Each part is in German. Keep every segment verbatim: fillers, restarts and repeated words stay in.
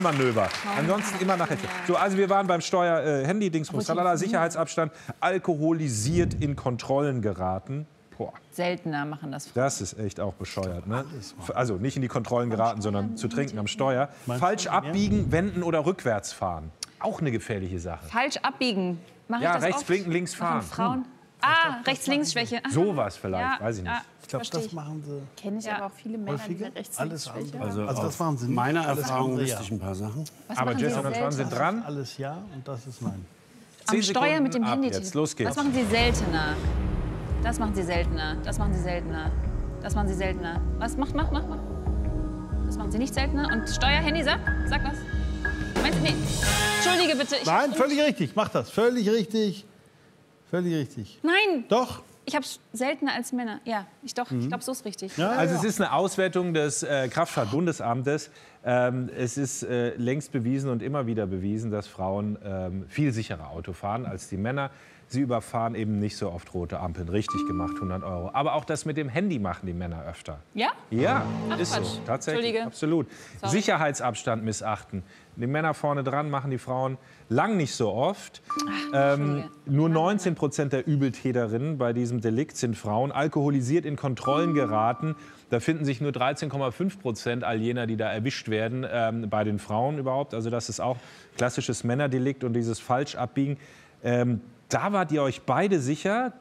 Manöver. Ansonsten immer nachher. So, also wir waren beim Steuer, äh, Handy, Dingsbums, Salala, Sicherheitsabstand, alkoholisiert in Kontrollen geraten. Boah. Seltener machen das. Das ist echt auch bescheuert, ne? Also nicht in die Kontrollen geraten, sondern zu trinken am Steuer. Falsch abbiegen, wenden oder rückwärts fahren. Auch eine gefährliche Sache. Falsch abbiegen. Mach Ja, ich das rechts oft? blinken, links fahren. Frauen? Hm. Ah, Rechts-Links-Schwäche. Aha. Sowas vielleicht, Ja, weiß ich nicht. ja, Ich glaube, verstehe das machen sie Kenne ich Ja. aber auch viele Männer, die häufiger. eine rechts Alles links andere. Schwäche haben. Also das machen sie nicht. Meiner Alles Erfahrung andere, wüsste ja. ich ein paar Sachen. Was Aber machen Sie Jess und Antoine seltener? sind dran. Alles ja und das ist nein. Am Zehn Steuer Sekunden mit dem ab Handy. jetzt. Los geht's. Was machen Sie seltener? Das machen Sie seltener. Das machen Sie seltener. Das machen Sie seltener. Was macht, macht, macht, macht? Das machen Sie nicht seltener. Und Steuer, Handy, sag, sag was. Meinst du, nee. Entschuldige bitte. Ich Nein, hab's völlig richtig. Mach das. Völlig richtig. Völlig richtig. Nein, Doch. ich hab's seltener als Männer. Ja, ich doch. Ich glaube, so ist richtig. Ja, Also ja. es ist eine Auswertung des äh, Kraftfahrtbundesamtes. Ähm, es ist äh, längst bewiesen und immer wieder bewiesen, dass Frauen ähm, viel sicherer Auto fahren als die Männer. Sie überfahren eben nicht so oft rote Ampeln. Richtig gemacht, hundert Euro. Aber auch das mit dem Handy machen die Männer öfter. Ja? Ja, Ach, ist so. Quatsch. Tatsächlich, Entschuldige. absolut. Sorry. Sicherheitsabstand missachten. Die Männer vorne dran machen die Frauen lang nicht so oft. Ähm, nur neunzehn Prozent der Übeltäterinnen bei diesem Delikt sind Frauen. Alkoholisiert in Kontrollen geraten. Da finden sich nur dreizehn Komma fünf Prozent all jener, die da erwischt werden, ähm, bei den Frauen überhaupt. Also das ist auch klassisches Männerdelikt und dieses Falschabbiegen. Ähm, da wart ihr euch beide sicher?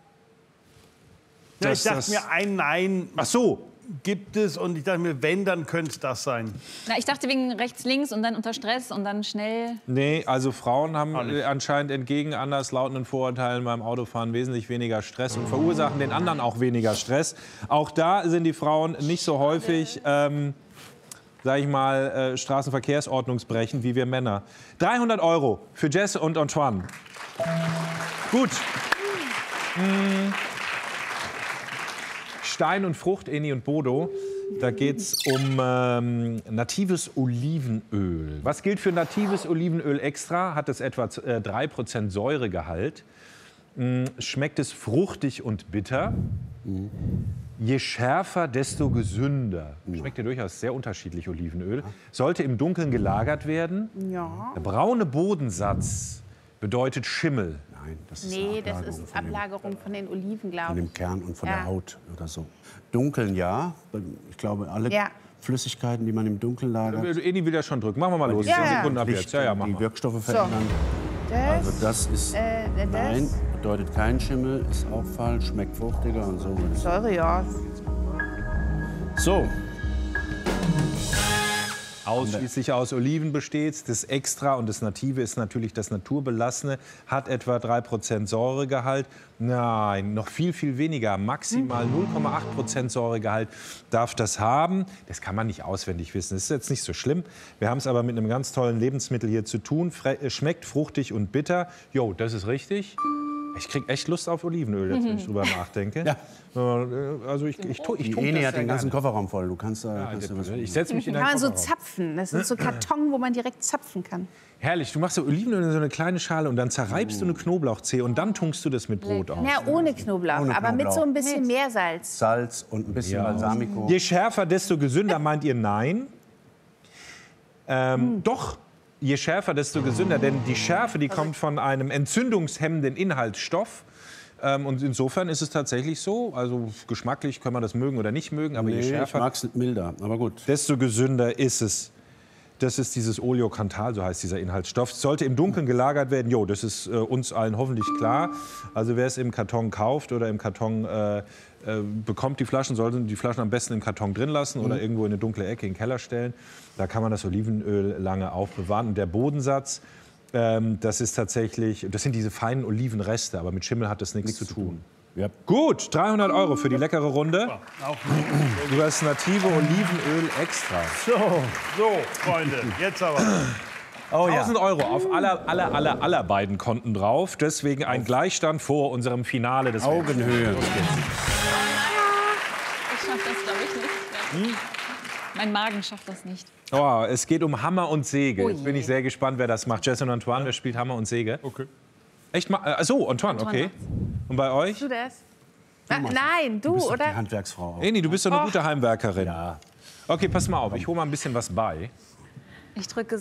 Ja, dass ich dachte das- mir, ein Nein Ach so. gibt es und ich dachte mir, wenn, dann könnte es das sein. Na, ich dachte wegen rechts, links und dann unter Stress und dann schnell. Nee, also Frauen haben Auch nicht. äh, anscheinend entgegen anderslautenden Vorurteilen beim Autofahren wesentlich weniger Stress und verursachen den anderen auch weniger Stress. Auch da sind die Frauen nicht so häufig, ähm, sag ich mal, äh, Straßenverkehrsordnungsbrechend wie wir Männer. dreihundert Euro für Jess und Antoine. Gut. Hm. Stein und Frucht, Eni und Bodo. Da geht es um ähm, natives Olivenöl. Was gilt für natives Olivenöl extra? Hat es etwa äh, drei Prozent Säuregehalt. Mm, schmeckt es fruchtig und bitter. Je schärfer, desto gesünder. Schmeckt ja durchaus sehr unterschiedlich, Olivenöl. Sollte im Dunkeln gelagert werden. Ja. Der braune Bodensatz bedeutet Schimmel. Nein, das ist Nee, eine das Ablagerung ist von dem, Ablagerung von den Oliven, von glaube dem ich. Kern und von Ja. der Haut oder so. Dunkeln ja. Ich glaube, alle Ja. Flüssigkeiten, die man im Dunkeln lagert, Eni will ja schon drücken. Machen wir mal los. Ja, Zehn ja. Sekunden ab Licht jetzt. Ja, ja, mach die mal. Wirkstoffe verändern. Das, Also das ist äh, das, nein, bedeutet kein Schimmel, ist auch falsch, schmeckt fruchtiger und so. Säure, ja. So, Ausschließlich aus Oliven besteht. Das Extra und das Native ist natürlich das Naturbelassene, hat etwa drei Prozent Säuregehalt. Nein, noch viel, viel weniger. Maximal null Komma acht Prozent Säuregehalt darf das haben. Das kann man nicht auswendig wissen. Das ist jetzt nicht so schlimm. Wir haben es aber mit einem ganz tollen Lebensmittel hier zu tun. Fre schmeckt fruchtig und bitter. Jo, das ist richtig. Ich kriege echt Lust auf Olivenöl, jetzt, wenn ich drüber nachdenke. Ja. Äh, Also ich, ich, tu- ich, die tue Eni das hat sehr den ganzen gerne. Kofferraum voll. Du kannst da. Ja, kannst da was ich setze mich in Kann den man so Kofferraum. zapfen. Das sind so Karton, wo man direkt zapfen kann. Herrlich, du machst so Olivenöl in so eine kleine Schale und dann zerreibst du eine Knoblauchzehe und dann tunkst du das mit Brot aus. Ja, ohne Knoblauch, Ohne aber mit Knoblauch. so ein bisschen Meersalz. Salz und ein bisschen Balsamico. Je schärfer, desto gesünder, meint ihr nein? Ähm, Doch, je schärfer, desto gesünder, denn die Schärfe, die kommt von einem entzündungshemmenden Inhaltsstoff. Ähm, und insofern ist es tatsächlich so, also geschmacklich kann man das mögen oder nicht mögen, aber je Nee, ich schärfer, mag es milder, aber gut. desto gesünder ist es. Das ist dieses Oleokanthal, so heißt dieser Inhaltsstoff. Sollte im Dunkeln gelagert werden, jo, das ist äh, uns allen hoffentlich klar. Also wer es im Karton kauft oder im Karton äh, äh, bekommt die Flaschen, sollte die Flaschen am besten im Karton drin lassen oder irgendwo in eine dunkle Ecke in den Keller stellen. Da kann man das Olivenöl lange aufbewahren. Und der Bodensatz, ähm, das ist tatsächlich, das sind diese feinen Olivenreste, aber mit Schimmel hat das nichts zu tun. Ja. Gut, dreihundert Euro für die leckere Runde. Auch Über das native Olivenöl extra. so, so, Freunde, jetzt aber. Oh ja. tausend Euro auf aller, aller, aller, aller beiden Konten drauf. Deswegen ein Gleichstand vor unserem Finale des Augenhöhe. Ich schaff das, glaube ich, nicht. Ja. Mein Magen schafft das nicht. Oh, es geht um Hammer und Säge. Oh Jetzt bin je. ich sehr gespannt, wer das macht. Jess und Antoine, wer spielt Hammer und Säge? Okay. Echt mal? Ach so, Antoine, Antoine okay. Und bei euch? Du das? Ah, nein, du, Du bist doch die oder? Handwerksfrau. Auch. Eni, du bist doch eine Oh. gute Heimwerkerin. Ja. Okay, pass mal auf, ich hole mal ein bisschen was bei. Ich drücke